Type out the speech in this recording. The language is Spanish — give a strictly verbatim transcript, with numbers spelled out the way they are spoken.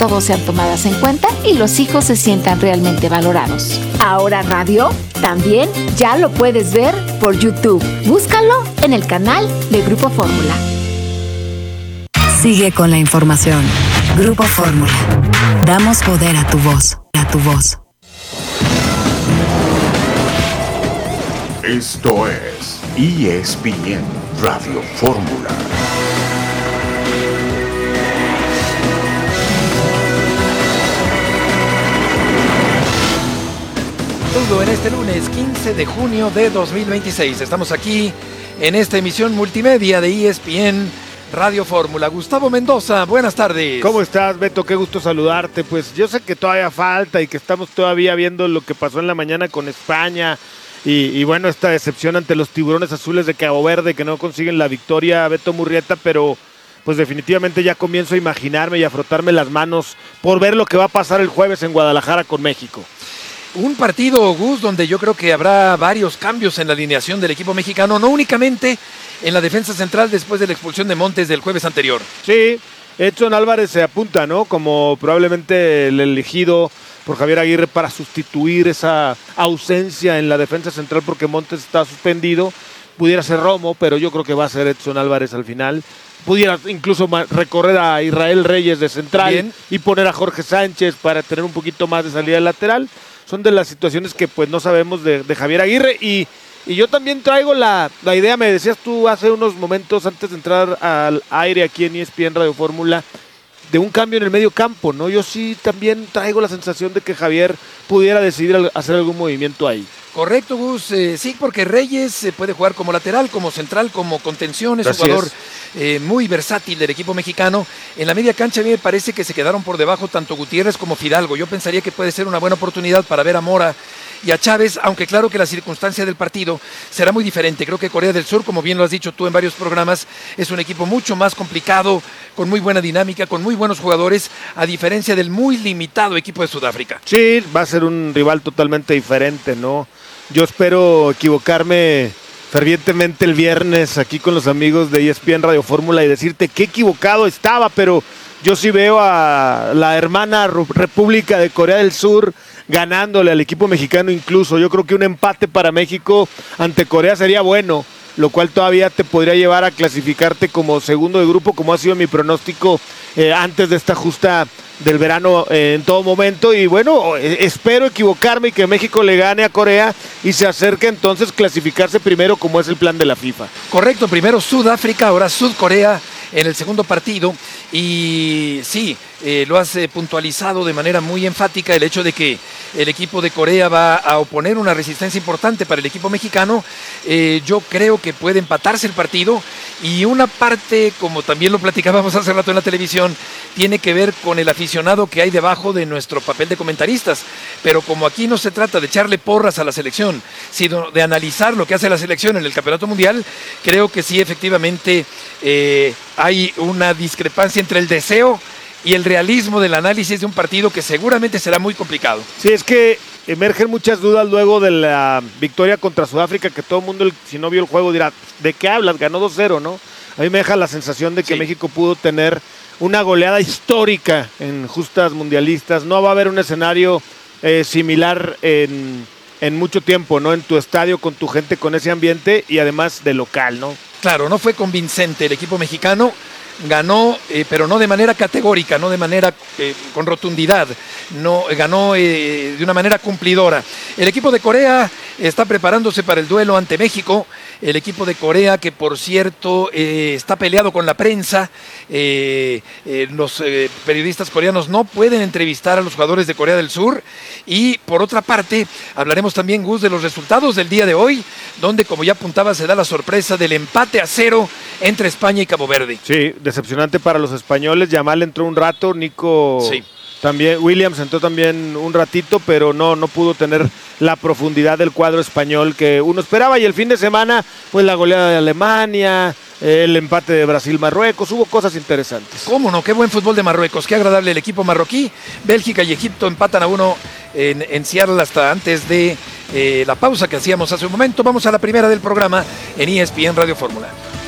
todos sean tomadas en cuenta y los hijos se sientan realmente valorados. Ahora radio también ya lo puedes ver por YouTube. Búscalo en el canal de Grupo Fórmula. Sigue con la información. Grupo Fórmula. Damos poder a tu voz, a tu voz. Esto es E S P N Radio Fórmula. Todo en este lunes quince de junio de dos mil veintiséis. Estamos aquí en esta emisión multimedia de E S P N Radio Fórmula. Gustavo Mendoza, buenas tardes. ¿Cómo estás, Beto? Qué gusto saludarte. Pues yo sé que todavía falta y que estamos todavía viendo lo que pasó en la mañana con España y, y bueno, esta decepción ante los Tiburones Azules de Cabo Verde que no consiguen la victoria, Beto Murrieta, pero pues definitivamente ya comienzo a imaginarme y a frotarme las manos por ver lo que va a pasar el jueves en Guadalajara con México. Un partido, Gus, donde yo creo que habrá varios cambios en la alineación del equipo mexicano, no únicamente en la defensa central después de la expulsión de Montes del jueves anterior. Sí, Edson Álvarez se apunta, ¿no? Como probablemente el elegido por Javier Aguirre para sustituir esa ausencia en la defensa central porque Montes está suspendido. Pudiera ser Romo, pero yo creo que va a ser Edson Álvarez al final. Pudiera incluso recorrer a Israel Reyes de central. Bien. Y poner a Jorge Sánchez para tener un poquito más de salida lateral. Son de las situaciones que pues no sabemos de, de Javier Aguirre y, y yo también traigo la, la idea, me decías tú hace unos momentos antes de entrar al aire aquí en E S P N Radio Fórmula, de un cambio en el medio campo, ¿no? Yo sí también traigo la sensación de que Javier pudiera decidir hacer algún movimiento ahí. Correcto, Gus, eh, sí, porque Reyes eh, puede jugar como lateral, como central, como contención, es un jugador eh, muy versátil del equipo mexicano. En la media cancha a mí me parece que se quedaron por debajo tanto Gutiérrez como Fidalgo. Yo pensaría que puede ser una buena oportunidad para ver a Mora y a Chávez, aunque claro que la circunstancia del partido será muy diferente. Creo que Corea del Sur, como bien lo has dicho tú en varios programas, es un equipo mucho más complicado, con muy buena dinámica, con muy buenos jugadores, a diferencia del muy limitado equipo de Sudáfrica. Sí, va a ser un rival totalmente diferente, ¿no? Yo espero equivocarme fervientemente el viernes aquí con los amigos de E S P N Radio Fórmula y decirte qué equivocado estaba, pero yo sí veo a la hermana República de Corea del Sur ganándole al equipo mexicano incluso. Yo creo que un empate para México ante Corea sería bueno, lo cual todavía te podría llevar a clasificarte como segundo de grupo, como ha sido mi pronóstico eh, antes de esta justa del verano eh, en todo momento. Y bueno, eh, espero equivocarme y que México le gane a Corea y se acerque entonces clasificarse primero, como es el plan de la FIFA. Correcto, primero Sudáfrica, ahora Sudcorea en el segundo partido. Y sí, eh, lo has eh, puntualizado de manera muy enfática, el hecho de que el equipo de Corea va a oponer una resistencia importante para el equipo mexicano. Eh, yo creo que puede empatarse el partido y una parte, como también lo platicábamos hace rato en la televisión, tiene que ver con el aficionado que hay debajo de nuestro papel de comentaristas. Pero como aquí no se trata de echarle porras a la selección, sino de analizar lo que hace la selección en el Campeonato Mundial, creo que sí, efectivamente, eh, hay una discrepancia entre el deseo y el realismo del análisis de un partido que seguramente será muy complicado. Sí, es que emergen muchas dudas luego de la victoria contra Sudáfrica, que todo el mundo, si no vio el juego, dirá, ¿de qué hablas? Ganó dos cero, ¿no? A mí me deja la sensación de que sí, México pudo tener una goleada histórica en justas mundialistas. No va a haber un escenario eh, similar en, en mucho tiempo, ¿no? En tu estadio, con tu gente, con ese ambiente y además de local, ¿no? Claro, no fue convincente el equipo mexicano. Ganó, eh, pero no de manera categórica, no de manera eh, con rotundidad, no, eh, ganó eh, de una manera cumplidora. El equipo de Corea está preparándose para el duelo ante México. El equipo de Corea, que por cierto eh, está peleado con la prensa, eh, eh, los eh, periodistas coreanos no pueden entrevistar a los jugadores de Corea del Sur. Y por otra parte, hablaremos también, Gus, de los resultados del día de hoy, donde, como ya apuntaba, se da la sorpresa del empate a cero entre España y Cabo Verde. Sí, decepcionante para los españoles. Yamal entró un rato, Nico sí. también, Williams entró también un ratito, pero no, no pudo tener la profundidad del cuadro español que uno esperaba. Y el fin de semana, pues la goleada de Alemania, el empate de Brasil-Marruecos, hubo cosas interesantes. ¿Cómo no? Qué buen fútbol de Marruecos, qué agradable el equipo marroquí. Bélgica y Egipto empatan a uno en, en Seattle hasta antes de eh, la pausa que hacíamos hace un momento. Vamos a la primera del programa en E S P N Radio Fórmula.